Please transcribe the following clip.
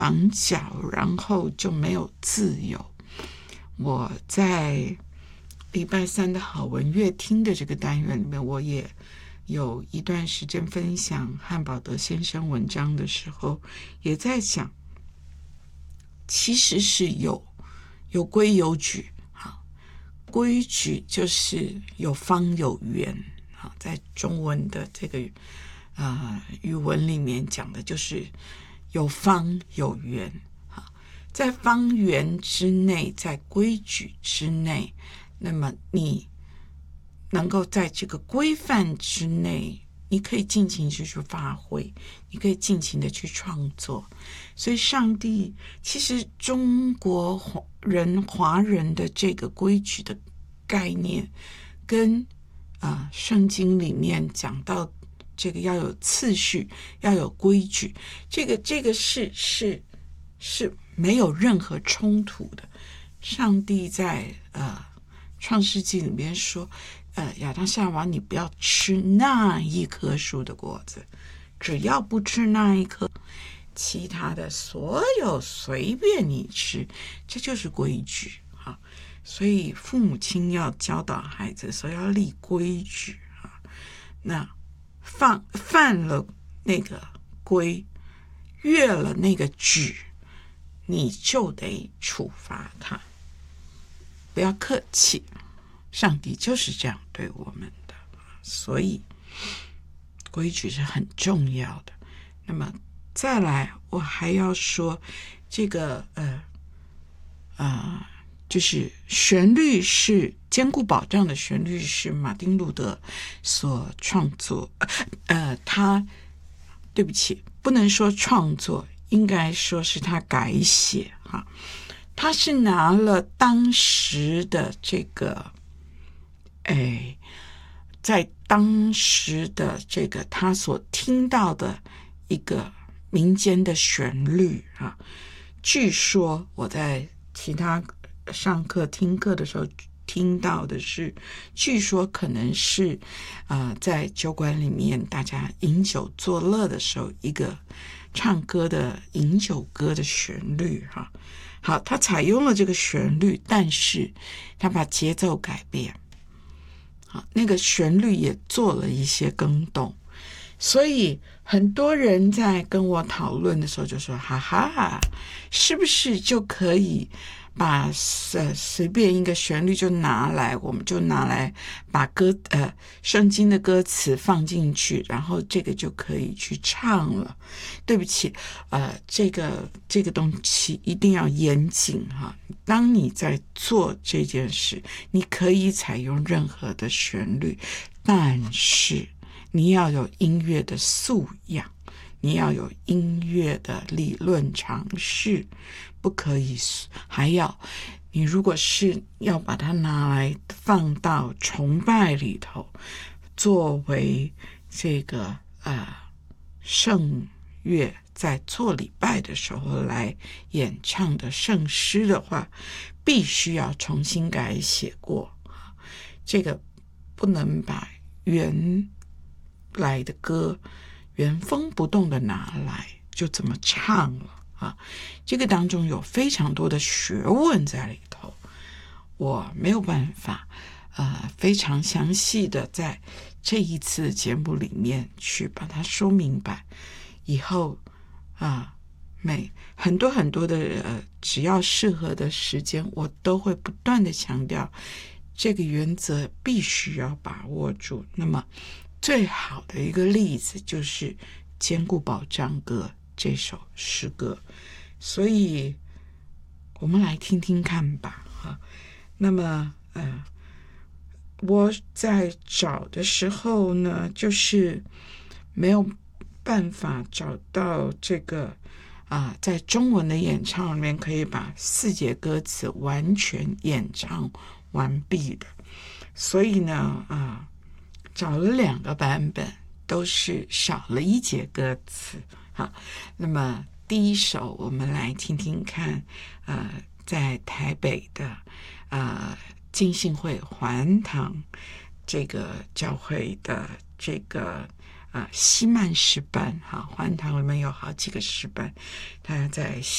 绑脚，然后就没有自由。我在礼拜三的好文乐听的这个单元里面，我也有一段时间分享汉堡德先生文章的时候，也在讲，其实是有规有矩。规矩就是有方有圆，在中文的这个语文里面讲的就是有方有圆。在方圆之内，在规矩之内，那么你能够在这个规范之内，你可以尽情去发挥，你可以尽情的去创作。所以上帝其实中国华人的这个规矩的概念，跟圣经里面讲到这个要有次序，要有规矩，这个是没有任何冲突的。上帝在创世纪里面说，亚当夏娃，你不要吃那一棵树的果子，只要不吃那一棵，其他的所有随便你吃，这就是规矩。所以父母亲要教导孩子说要立规矩。那犯了那个规，越了那个矩，你就得处罚他，不要客气。上帝就是这样对我们的，所以规矩是很重要的。那么再来，我还要说这个就是旋律是坚固保障的旋律是马丁路德所创作，对不起，不能说创作，应该说是他改写哈。他是拿了当时的这个，在当时的这个他所听到的一个民间的旋律啊，据说我在其他上课听课的时候听到的是，据说可能是在酒馆里面大家饮酒作乐的时候，一个唱歌的饮酒歌的旋律哈。好，他采用了这个旋律，但是他把节奏改变，好，那个旋律也做了一些更动，所以很多人在跟我讨论的时候就说，哈哈，是不是就可以把随便一个旋律就拿来，我们就拿来把圣经的歌词放进去，然后这个就可以去唱了。对不起，这个东西一定要严谨哈。当你在做这件事，你可以采用任何的旋律，但是你要有音乐的素养，你要有音乐的理论常识，不可以，还要你如果是要把它拿来放到崇拜里头，作为这个圣乐在做礼拜的时候来演唱的圣诗的话，必须要重新改写过。这个不能把原来的歌原封不动的拿来就这么唱了啊！这个当中有非常多的学问在里头，我没有办法非常详细的在这一次节目里面去把它说明白。以后很多的只要适合的时间，我都会不断的强调这个原则必须要把握住。那么最好的一个例子就是坚固保障歌这首诗歌，所以我们来听听看吧。那么我在找的时候呢，就是没有办法找到这个在中文的演唱里面可以把4节歌词完全演唱完毕的，所以呢找了2个版本，都是少了1节歌词。好，那么第一首我们来听听看，在台北的浸信会环堂这个教会的这个西曼诗班，环堂里面有好几个诗班，他在